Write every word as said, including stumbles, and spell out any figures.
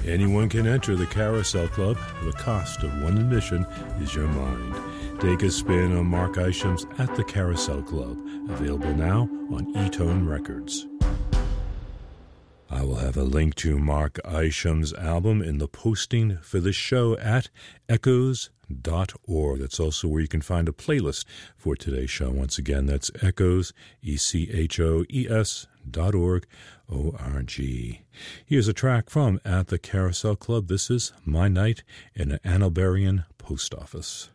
Anyone can enter the Carousel Club. The cost of one admission is your mind. Take a spin on Mark Isham's At the Carousel Club, available now on E-Tone Records. I will have a link to Mark Isham's album in the posting for the show at echoes dot org. That's also where you can find a playlist for today's show. Once again, that's echoes, E C H O E S dot org, O R G. Here's a track from At the Carousel Club. This is My Night in an Annabarian Post Office.